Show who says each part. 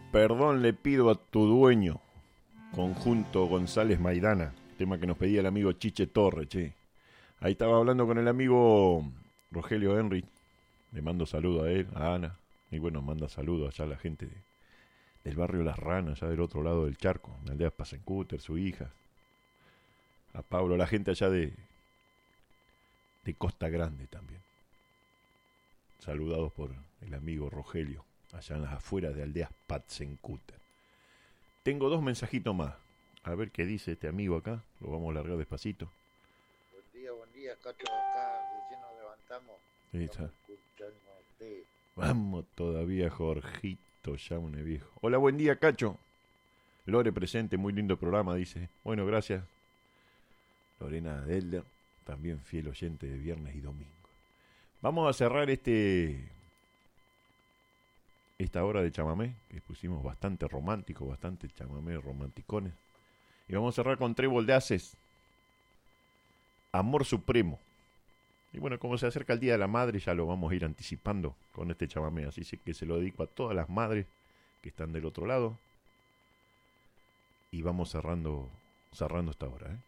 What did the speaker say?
Speaker 1: Perdón le pido a tu dueño, conjunto González Maidana, tema que nos pedía el amigo Chiche Torre, che. Ahí estaba hablando con el amigo Rogelio Henry, le mando saludo a él, a Ana, y bueno, manda saludos allá a la gente del barrio Las Ranas, allá del otro lado del charco, en la aldea Pasencúter, su hija, a Pablo, la gente allá de Costa Grande también. Saludados por el amigo Rogelio, allá en las afueras de aldeas Patzencuter. Tengo dos mensajitos más. A ver qué dice este amigo acá. Lo vamos a largar despacito.
Speaker 2: Buen día, Cacho, acá recién nos levantamos.
Speaker 1: Estamos
Speaker 2: escuchando a usted.
Speaker 1: Vamos todavía, Jorgito, ya un viejo. Hola, buen día, Cacho. Lore presente, muy lindo programa, dice. Bueno, gracias. Lorena Delder, también fiel oyente de viernes y domingo. Vamos a cerrar esta hora de chamamé, que pusimos bastante romántico, bastante chamamé romanticones. Y vamos a cerrar con Trébol de Haces, Amor Supremo. Y bueno, como se acerca el Día de la Madre, ya lo vamos a ir anticipando con este chamamé. Así que se lo dedico a todas las madres que están del otro lado. Y vamos cerrando esta hora, ¿eh?